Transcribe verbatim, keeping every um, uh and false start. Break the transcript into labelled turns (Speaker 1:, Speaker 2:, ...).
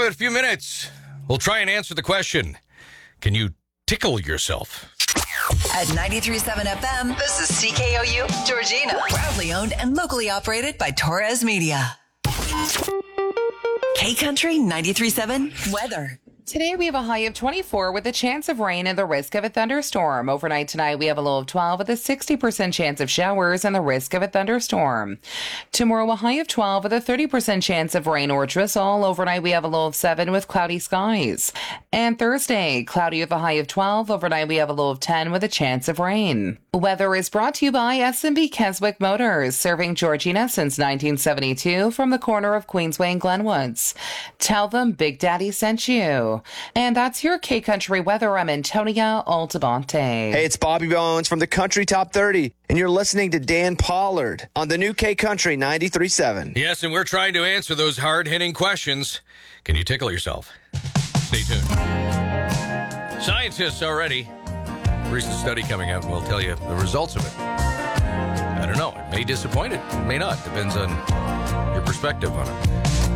Speaker 1: in a few minutes, we'll try and answer the question, can you tickle yourself?
Speaker 2: At ninety-three point seven F M, this is C K O U, Georgina. Proudly owned and locally operated by Torres Media. K-Country ninety-three point seven weather.
Speaker 3: Today we have a high of twenty-four with a chance of rain and the risk of a thunderstorm. Overnight tonight we have a low of twelve with a sixty percent chance of showers and the risk of a thunderstorm. Tomorrow a high of twelve with a thirty percent chance of rain or drizzle. Overnight we have a low of seven with cloudy skies. And Thursday, cloudy with a high of twelve. Overnight we have a low of ten with a chance of rain. Weather is brought to you by S and B Keswick Motors, serving Georgina since nineteen seventy-two from the corner of Queensway and Glenwoods. Tell them Big Daddy sent you. And that's your K-Country weather. I'm Antonia Altabonte.
Speaker 4: Hey, it's Bobby Bones from the Country Top thirty, and you're listening to Dan Pollard on the new K-Country ninety-three point seven.
Speaker 1: Yes, and we're trying to answer those hard-hitting questions. Can you tickle yourself? Stay tuned. Scientists already. Recent study coming out, and we'll tell you the results of it. I don't know. It may disappoint it. It may not. Depends on your perspective on it.